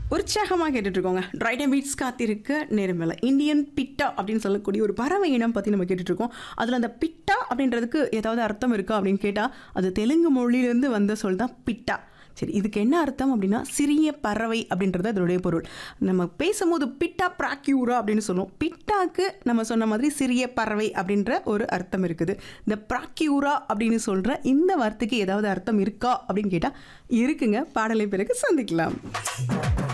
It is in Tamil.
உற்சாகமாக கேட்டுட்ருக்கோங்க. ரைட் அண்ட் பீட்ஸ் காத்திருக்க நேரமில்லை. இந்தியன் பிட்டா அப்படின்னு சொல்லக்கூடிய ஒரு பறவை இனம் பற்றி நம்ம கேட்டுட்ருக்கோம். அதில் அந்த பிட்டா அப்படின்றதுக்கு ஏதாவது அர்த்தம் இருக்கா அப்படின்னு கேட்டால் அது தெலுங்கு மொழியிலேருந்து வந்த சொல் தான் பிட்டா. சரி, இதுக்கு என்ன அர்த்தம் அப்படின்னா சிறிய பறவை அப்படின்றது அதனுடைய பொருள். நம்ம பேசும்போது பிட்டா ப்ராக்யூரா அப்படின்னு சொல்லுவோம். பிட்டாக்கு நம்ம சொன்ன மாதிரி சிறிய பறவை அப்படின்ற ஒரு அர்த்தம் இருக்குது. இந்த ப்ராக்யூரா அப்படின்னு சொல்கிற இந்த வார்த்தைக்கு ஏதாவது அர்த்தம் இருக்கா அப்படின்னு கேட்டால் இருக்குங்க. பாடலை பிறகு சந்திக்கலாம்.